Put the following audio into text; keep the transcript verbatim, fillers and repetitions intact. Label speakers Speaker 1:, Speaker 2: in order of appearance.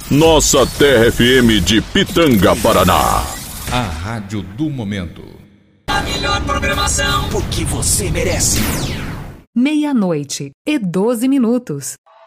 Speaker 1: Nossa Terra F M de Pitanga, Paraná.
Speaker 2: A rádio do momento.
Speaker 3: A melhor programação, porque você merece.
Speaker 4: Meia-noite e doze minutos.